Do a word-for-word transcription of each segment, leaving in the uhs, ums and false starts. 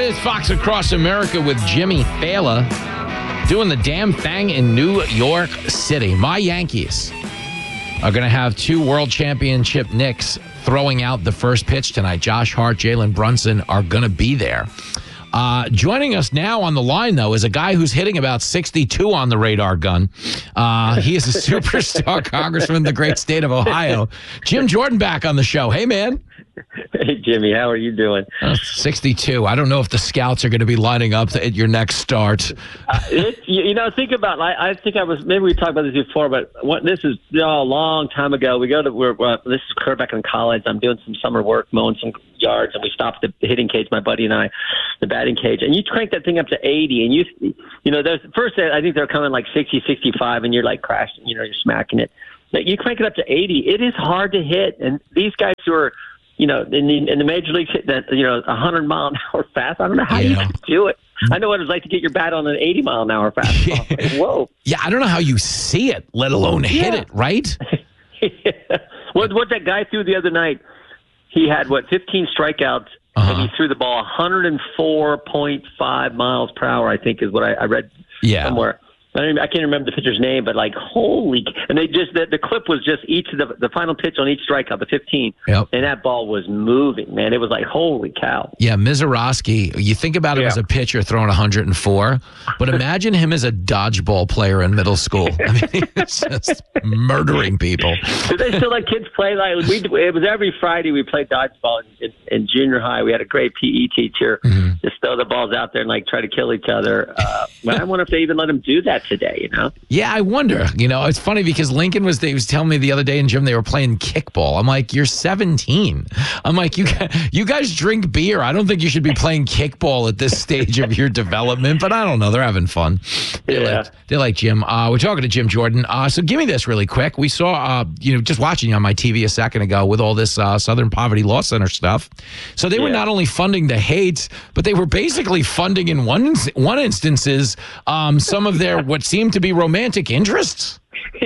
is Fox Across America with Jimmy Fallon doing the damn thing in New York City. My Yankees are going to have two World Championship Knicks throwing out the first pitch tonight. Josh Hart, Jalen Brunson are going to be there. Uh, joining us now on the line, though, is a guy who's hitting about sixty-two on the radar gun. Uh, he is a superstar congressman in the great state of Ohio. Jim Jordan back on the show. Hey, man. Hey, Jimmy, how are you doing? Uh, sixty-two. I don't know if the scouts are going to be lining up at your next start. uh, it, you, you know, think about. I, I think I was. Maybe we talked about this before, but what, this is you know, a long time ago. We go to. We're, uh, this is Kurt back in college. I'm doing some summer work, mowing some yards, and we stopped at the hitting cage. My buddy and I, the batting cage, and you crank that thing up to eighty, and you, you know, there's first I think they're coming like sixty, sixty-five, and you're like crashing. You know, you're smacking it. But you crank it up to eighty. It is hard to hit, and these guys who are. You know, in the, in the major leagues, that you know, a hundred mile an hour fast. I don't know how yeah. you can do it. I know what it's like to get your bat on an eighty mile an hour fastball. Like, whoa! Yeah, I don't know how you see it, let alone hit yeah. it. Right? yeah. What what that guy threw the other night? He had what fifteen strikeouts, uh-huh. and he threw the ball one hundred four point five miles per hour. I think is what I, I read yeah. somewhere. I, don't even, I can't remember the pitcher's name, but like, holy! And they just the, the clip was just each of the the final pitch on each strikeout, the fifteen, yep. and that ball was moving, man. It was like, holy cow! Yeah, Mizorowski. You think about him yeah. as a pitcher throwing one hundred four, but imagine him as a dodgeball player in middle school. I mean, he's just murdering people. Do they still let kids play? Like we, it was every Friday we played dodgeball in, in junior high. We had a great P E teacher. Mm-hmm. Just throw the balls out there and like try to kill each other. Uh, but I wonder if they even let them do that today, you know? Yeah, I wonder. You know, it's funny because Lincoln was, they was telling me the other day in gym they were playing kickball. I'm like, you're seventeen. I'm like, you guys, you guys drink beer. I don't think you should be playing kickball at this stage of your development, but I don't know. They're having fun. They yeah. like, they like Jim. Uh, we're talking to Jim Jordan. Uh, so give me this really quick. We saw, uh, you know, just watching you on my T V a second ago with all this uh, Southern Poverty Law Center stuff. So they were yeah. not only funding the hate, but they were basically funding in one, one instances um, some of their what seemed to be romantic interests.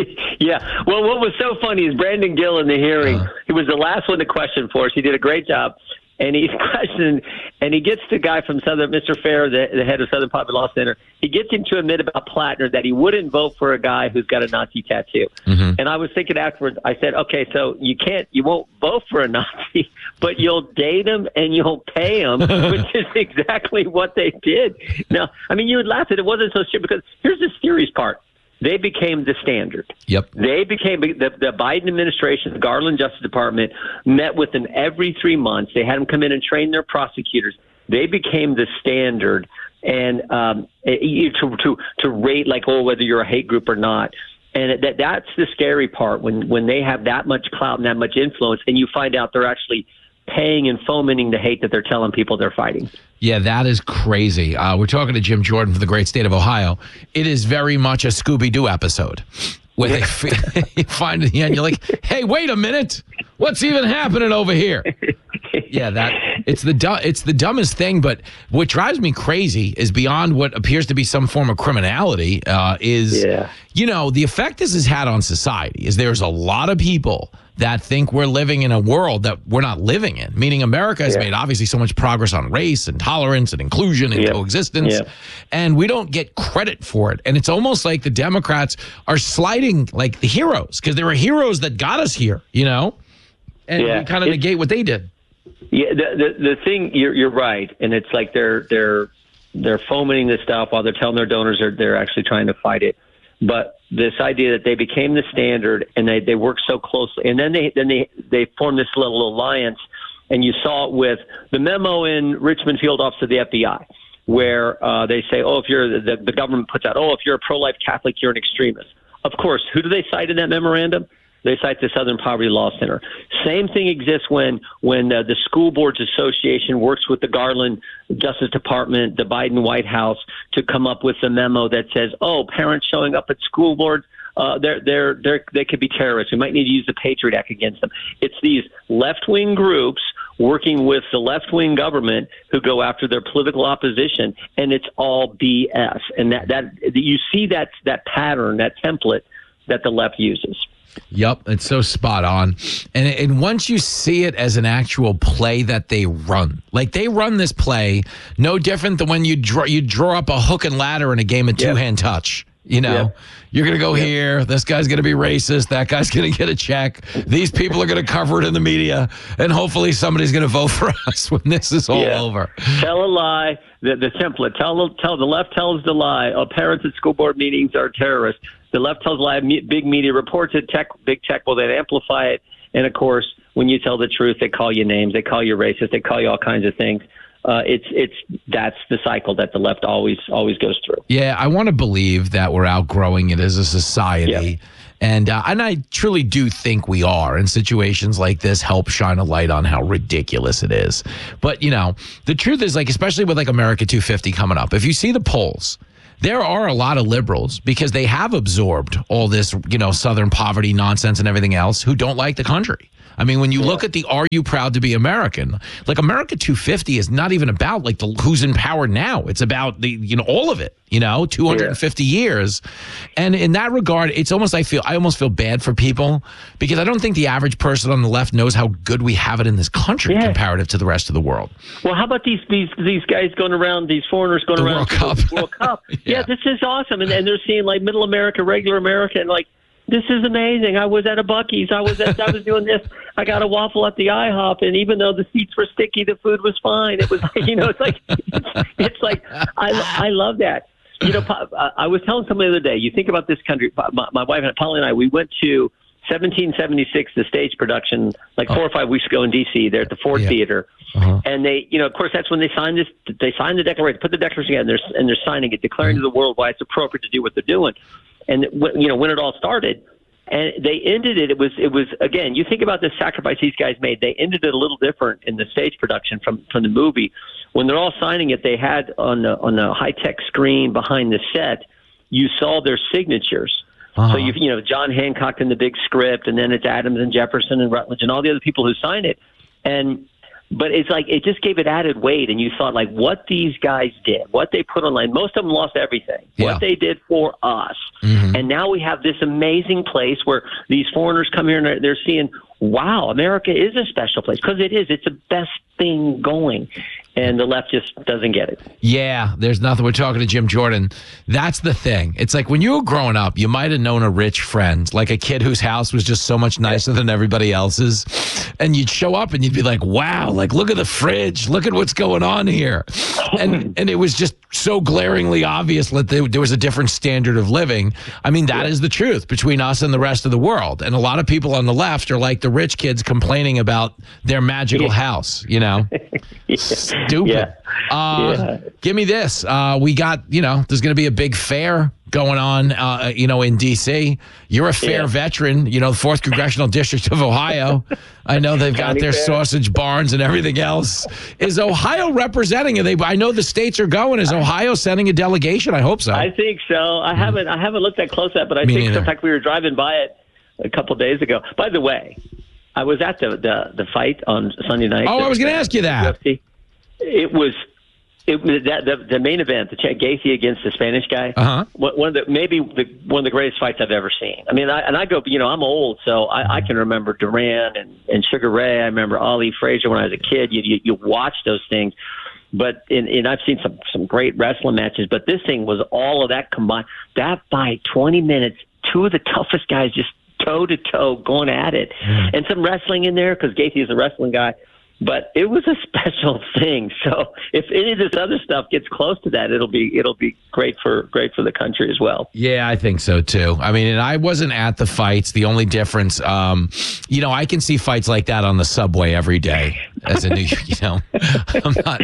Yeah. Well, what was so funny is Brandon Gill in the hearing, uh, he was the last one to question for us. He did a great job. And he's questioning, and he gets the guy from Southern, Mister Fair, the, the head of Southern Poverty Law Center, he gets him to admit about Plattner that he wouldn't vote for a guy who's got a Nazi tattoo. Mm-hmm. And I was thinking afterwards, I said, okay, so you can't, you won't vote for a Nazi, but you'll date him and you'll pay him, which is exactly what they did. Now, I mean, you would laugh at it. It wasn't so shit because here's the serious part. They became the standard. Yep. They became the, the Biden administration, the Garland Justice Department met with them every three months. They had them come in and train their prosecutors. They became the standard, and um, to to to rate like oh whether you're a hate group or not. And that that's the scary part when when they have that much clout and that much influence, and you find out they're actually paying and fomenting the hate that they're telling people they're fighting. Yeah, that is crazy. Uh, we're talking to Jim Jordan from the great state of Ohio. It is very much a Scooby-Doo episode where they you find at the end, you're like, hey, wait a minute. What's even happening over here? Yeah, that it's the du- it's the dumbest thing. But what drives me crazy is beyond what appears to be some form of criminality uh, is, yeah. you know, the effect this has had on society is there's a lot of people that think we're living in a world that we're not living in, meaning America has yeah. made obviously so much progress on race and tolerance and inclusion and yep. coexistence, yep. and we don't get credit for it. And it's almost like the Democrats are sliding like the heroes because there are heroes that got us here, you know, and yeah. we kind of negate what they did. Yeah, the, the the thing you're you're right, and it's like they're they're they're fomenting this stuff while they're telling their donors they're they're actually trying to fight it. But this idea that they became the standard and they, they work so closely, and then they then they, they formed this little alliance, and you saw it with the memo in Richmond Field Office of the F B I, where uh, they say, oh, if you're the, the government puts out, oh, if you're a pro-life Catholic, you're an extremist. Of course, who do they cite in that memorandum? They cite the Southern Poverty Law Center. Same thing exists when when uh, the School Boards Association works with the Garland Justice Department, the Biden White House, to come up with a memo that says, "Oh, parents showing up at school boards, uh, they're they're they're they could be terrorists. We might need to use the Patriot Act against them." It's these left-wing groups working with the left-wing government who go after their political opposition, and it's all B S. And that that you see that that pattern, that template that the left uses. Yep, it's so spot on. And and once you see it as an actual play that they run, like they run this play no different than when you draw you draw up a hook and ladder in a game of two hand touch. You know, yep. You're going to go yep. here. This guy's going to be racist. That guy's going to get a check. These people are going to cover it in the media. And hopefully somebody's going to vote for us when this is all yeah. over. Tell a lie. The, the template. Tell, tell the left tells the lie. Oh, parents at school board meetings are terrorists. The left tells a lie. Me, big media reports it. Tech, big tech will then amplify it. And, of course, when you tell the truth, they call you names. They call you racist. They call you all kinds of things. Uh, it's it's that's the cycle that the left always always goes through. Yeah, I want to believe that we're outgrowing it as a society, yeah. and uh, and I truly do think we are. And situations like this help shine a light on how ridiculous it is. But you know, the truth is, like, especially with like America two fifty coming up, if you see the polls, there are a lot of liberals, because they have absorbed all this, you know, Southern poverty nonsense and everything else, who don't like the country. I mean, when you yeah. look at the "Are you proud to be American?" like America two fifty is not even about like the who's in power now. It's about the, you know, all of it, you know, two hundred fifty yeah. years. And in that regard, it's almost, I feel, I almost feel bad for people, because I don't think the average person on the left knows how good we have it in this country yeah. comparative to the rest of the world. Well, how about these these these guys going around, these foreigners going the around World Cup. the World Cup? yeah. yeah, this is awesome. And, and they're seeing like middle America, regular America, and like, this is amazing. I was at a Buc-ee's. I was at, I was doing this. I got a waffle at the IHOP, and even though the seats were sticky, the food was fine. It was, you know, it's like, it's, it's like, I, I love that. You know, I was telling somebody the other day, you think about this country, my, my wife and Polly and I, we went to seventeen seventy-six, the stage production, like four oh. or five weeks ago in D C, there at the Ford yeah. Theater. Uh-huh. And they, you know, of course, that's when they signed this, they signed the declaration, put the declaration together, and they're, and they're signing it, declaring mm-hmm. to the world why it's appropriate to do what they're doing. And, you know, when it all started, and they ended it, it was, it was again, you think about the sacrifice these guys made. They ended it a little different in the stage production from, from the movie. When they're all signing it, they had on the, on the high-tech screen behind the set, you saw their signatures. Uh-huh. So, you you know, John Hancock in the big script, and then it's Adams and Jefferson and Rutledge and all the other people who signed it. And But it's like, it just gave it added weight, and you thought, like, what these guys did, what they put online. Most of them lost everything. Yeah. What they did for us. Mm-hmm. And now we have this amazing place where these foreigners come here and they're, they're seeing, wow, America is a special place, because it is. It's the best thing going. And the left just doesn't get it. Yeah, there's nothing. We're talking to Jim Jordan. That's the thing. It's like when you were growing up, you might have known a rich friend, like a kid whose house was just so much nicer than everybody else's. And you'd show up and you'd be like, wow, like, look at the fridge. Look at what's going on here. And and it was just so glaringly obvious that there was a different standard of living. I mean, that yeah. is the truth between us and the rest of the world. And a lot of people on the left are like the rich kids complaining about their magical yeah. house, you know? yeah. Stupid. Yeah. Uh, yeah. Give me this. Uh, we got, you know, there's going to be a big fair going on, uh, you know, in D C. You're a fair yeah. veteran, you know, the fourth Congressional District of Ohio. I know they've got their fair. sausage barns and everything else. Is Ohio representing? Are they? I know the states are going. Is Ohio sending a delegation? I hope so. I think so. I mm. haven't. I haven't looked that close at, but I Me think neither. in fact we were driving by it a couple of days ago. By the way, I was at the the, the fight on Sunday night. Oh, the, I was going to ask you that. U F C. It was. It was that the, the main event, the Chad Gaethje against the Spanish guy. Uh-huh. One of the maybe the, one of the greatest fights I've ever seen. I mean, I, and I go, you know, I'm old, so I, I can remember Duran and, and Sugar Ray. I remember Ali Frazier when I was a kid. You you, you watch those things, but in, and I've seen some some great wrestling matches. But this thing was all of that combined. That fight, twenty minutes, two of the toughest guys just toe to toe going at it, mm. and some wrestling in there because Gaethje is a wrestling guy. But it was a special thing. So if any of this other stuff gets close to that, it'll be it'll be great for great for the country as well. Yeah, I think so too. I mean, and I wasn't at the fights. The only difference, um, you know, I can see fights like that on the subway every day. As a new, you know, I'm not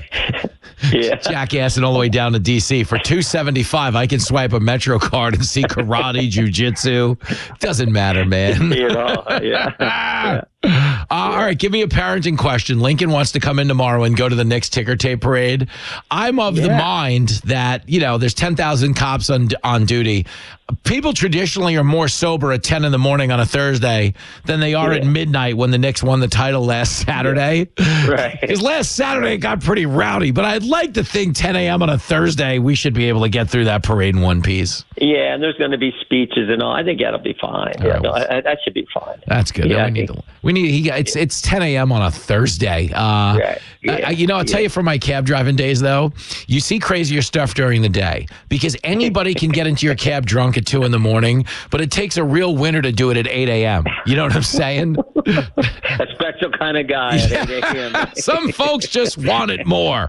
yeah. jackassing all the way down to D C for two seventy-five. I can swipe a Metro card and see karate, jiu-jitsu. Doesn't matter, man. You know, yeah. yeah. Uh, all right, give me a parenting question. Lincoln wants to come in tomorrow and go to the Knicks ticker tape parade. I'm of yeah. the mind that, you know, there's ten thousand cops on on duty. People traditionally are more sober at ten in the morning on a Thursday than they are yeah. at midnight when the Knicks won the title last Saturday. Yeah. Right. Because last Saturday it got pretty rowdy, but I'd like to think ten a.m. on a Thursday, we should be able to get through that parade in one piece. Yeah, and there's going to be speeches and all. I think that'll be fine. Yeah, right, no, well, I, that should be fine. That's good. Yeah, no, we, need to, we need he, It's it's ten a.m. on a Thursday. Uh, right. yeah. I, you know, I'll yeah. tell you from my cab driving days, though, you see crazier stuff during the day because anybody can get into your cab drunk at two in the morning, but it takes a real winner to do it at eight a.m. You know what I'm saying? A special kind of guy at eight a.m. Some folks just want it more.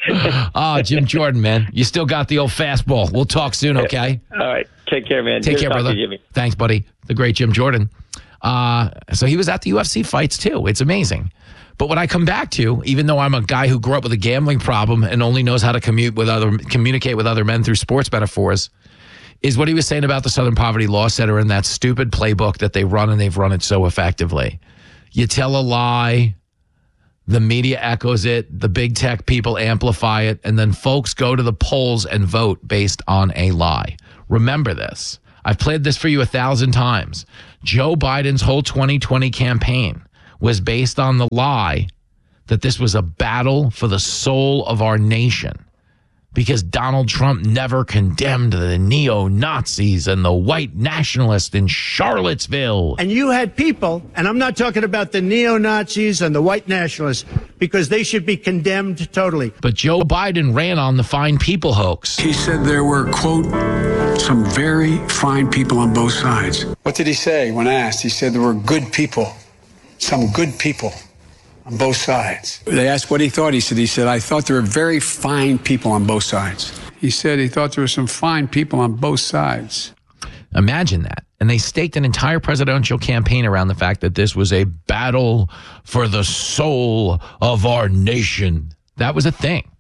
Oh, Jim Jordan, man. You still got the old fastball. We'll talk soon, okay? All right. Take care, man. Take Good care, brother. Jimmy. Thanks, buddy. The great Jim Jordan. Uh, so he was at the U F C fights, too. It's amazing. But what I come back to, even though I'm a guy who grew up with a gambling problem and only knows how to commute with other, communicate with other men through sports metaphors, is what he was saying about the Southern Poverty Law Center and that stupid playbook that they run, and they've run it so effectively. You tell a lie, the media echoes it, the big tech people amplify it, and then folks go to the polls and vote based on a lie. Remember this. I've played this for you a thousand times. Joe Biden's whole twenty twenty campaign was based on the lie that this was a battle for the soul of our nation, because Donald Trump never condemned the neo-Nazis and the white nationalists in Charlottesville. And you had people, and I'm not talking about the neo-Nazis and the white nationalists, because they should be condemned totally. But Joe Biden ran on the fine people hoax. He said there were, quote, some very fine people on both sides. What did he say when asked? He said there were good people, some good people on both sides. They asked what he thought. He said, he said, I thought there were very fine people on both sides. He said he thought there were some fine people on both sides. Imagine that. And they staked an entire presidential campaign around the fact that this was a battle for the soul of our nation. That was a thing.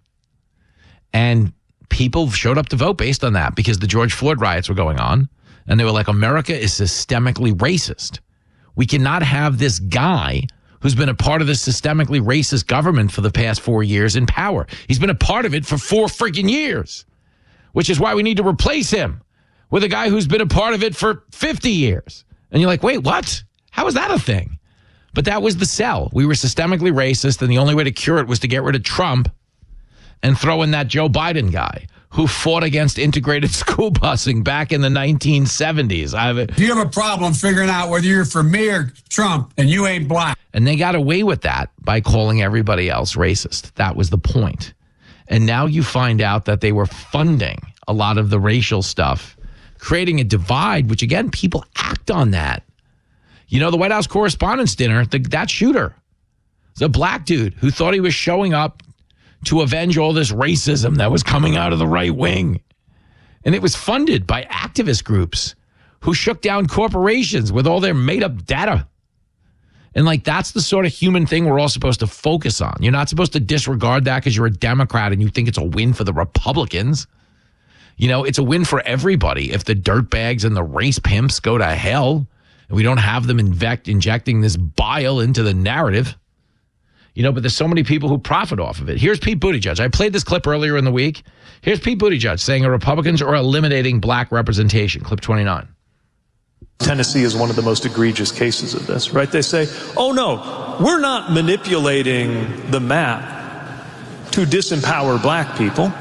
And people showed up to vote based on that because the George Floyd riots were going on. And they were like, America is systemically racist. We cannot have this guy who's been a part of this systemically racist government for the past four years in power. He's been a part of it for four freaking years, which is why we need to replace him with a guy who's been a part of it for fifty years. And you're like, wait, what? How is that a thing? But that was the sell. We were systemically racist, and the only way to cure it was to get rid of Trump and throw in that Joe Biden guy who fought against integrated school busing back in the nineteen seventies. I have you have a problem figuring out whether you're for me or Trump, and you ain't black. And they got away with that by calling everybody else racist. That was the point. And now you find out that they were funding a lot of the racial stuff, creating a divide, which, again, people act on that. You know, the White House Correspondents' Dinner, the, that shooter, the black dude who thought he was showing up to avenge all this racism that was coming out of the right wing. And it was funded by activist groups who shook down corporations with all their made-up data. And, like, that's the sort of human thing we're all supposed to focus on. You're not supposed to disregard that because you're a Democrat and you think it's a win for the Republicans. You know, it's a win for everybody if the dirtbags and the race pimps go to hell and we don't have them inject, injecting this bile into the narrative. You know, but there's so many people who profit off of it. Here's Pete Buttigieg. I played this clip earlier in the week. Here's Pete Buttigieg saying Republicans are eliminating black representation. Clip twenty-nine. Tennessee is one of the most egregious cases of this, right? They say, oh, no, we're not manipulating the map to disempower black people.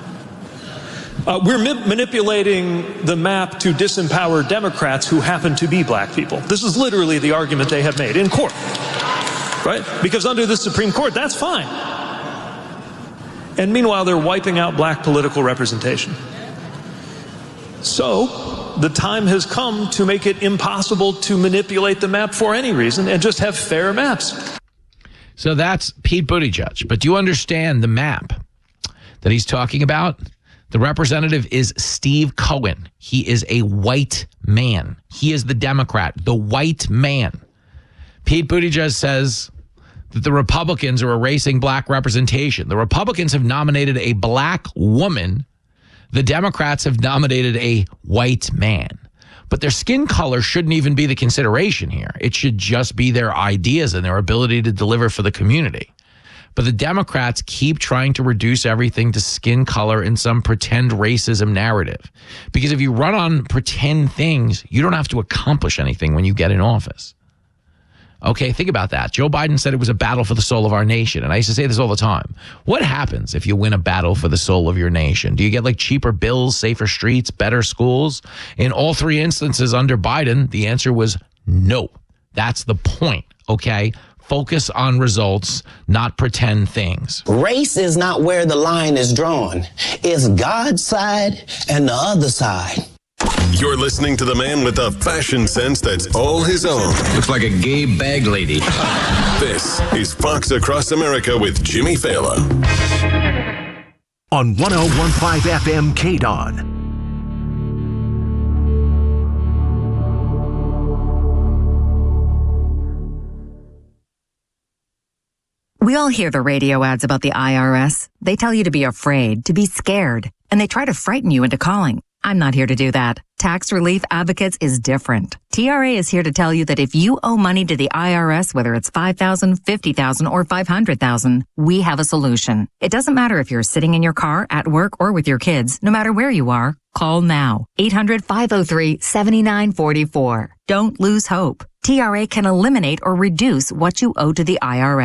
Uh, we're ma- manipulating the map to disempower Democrats who happen to be black people. This is literally the argument they have made in court, right? Because under the Supreme Court, that's fine. And meanwhile, they're wiping out black political representation. So the time has come to make it impossible to manipulate the map for any reason and just have fair maps. So that's Pete Buttigieg. But do you understand the map that he's talking about? The representative is Steve Cohen. He is a white man. He is the Democrat, the white man. Pete Buttigieg says that the Republicans are erasing black representation. The Republicans have nominated a black woman. The Democrats have nominated a white man. But their skin color shouldn't even be the consideration here. It should just be their ideas and their ability to deliver for the community. But the Democrats keep trying to reduce everything to skin color in some pretend racism narrative. Because if you run on pretend things, you don't have to accomplish anything when you get in office. Okay, think about that. Joe Biden said it was a battle for the soul of our nation. And I used to say this all the time. What happens if you win a battle for the soul of your nation? Do you get like cheaper bills, safer streets, better schools? In all three instances under Biden, the answer was no. That's the point, okay? Focus on results, not pretend things. Race is not where the line is drawn. It's God's side and the other side. You're listening to the man with the fashion sense that's all his own. Looks like a gay bag lady. This is Fox Across America with Jimmy Fallon. On one oh one point five F M K-Don. We all hear the radio ads about the I R S. They tell you to be afraid, to be scared, and they try to frighten you into calling. I'm not here to do that. Tax Relief Advocates is different. T R A is here to tell you that if you owe money to the I R S, whether it's five thousand dollars, fifty thousand dollars, or five hundred thousand dollars, we have a solution. It doesn't matter if you're sitting in your car, at work, or with your kids. No matter where you are, call now. eight hundred, five oh three, seven nine four four. Don't lose hope. T R A can eliminate or reduce what you owe to the I R S.